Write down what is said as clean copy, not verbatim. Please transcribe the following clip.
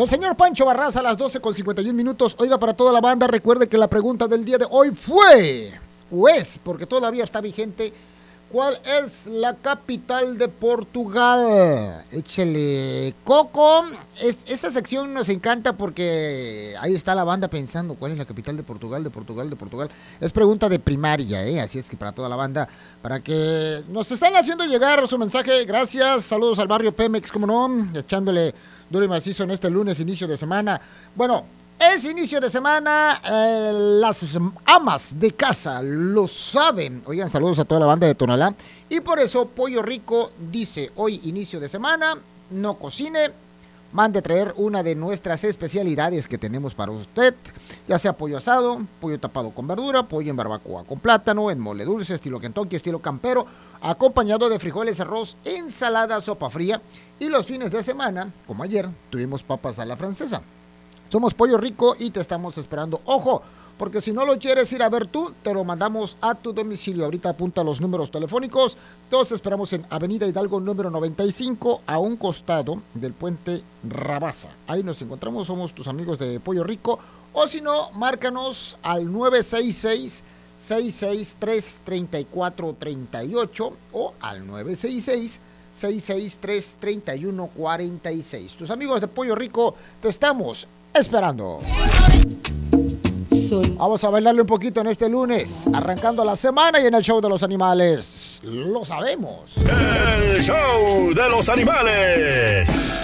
El señor Pancho Barraza a las 12:51. Oiga, para toda la banda, recuerde que la pregunta del día de hoy fue, o es, porque todavía está vigente, ¿cuál es la capital de Portugal? Échele coco. Esa sección nos encanta porque ahí está la banda pensando cuál es la capital de Portugal, de Portugal, de Portugal. Es pregunta de primaria, ¿eh? Así es que para toda la banda, para que nos están haciendo llegar su mensaje, gracias. Saludos al barrio Pemex, como no, echándole duro y macizo en este lunes, inicio de semana. Bueno, es inicio de semana, las amas de casa lo saben. Oigan, saludos a toda la banda de Tonalá. Y por eso Pollo Rico dice, hoy inicio de semana, no cocine, mande traer una de nuestras especialidades que tenemos para usted, ya sea pollo asado, pollo tapado con verdura, pollo en barbacoa con plátano, en mole dulce, estilo Kentucky, estilo campero, acompañado de frijoles, arroz, ensalada, sopa fría. Y los fines de semana, como ayer, tuvimos papas a la francesa. Somos Pollo Rico y te estamos esperando. ¡Ojo! Porque si no lo quieres ir a ver tú, te lo mandamos a tu domicilio. Ahorita apunta los números telefónicos. Todos esperamos en Avenida Hidalgo número 95, a un costado del puente Rabasa. Ahí nos encontramos, somos tus amigos de Pollo Rico. O si no, márcanos al 966-663-3438 o al 966-663-3146. Tus amigos de Pollo Rico te estamos esperando. Vamos a bailarle un poquito en este lunes, arrancando la semana y en el show de los animales. Lo sabemos. El show de los animales.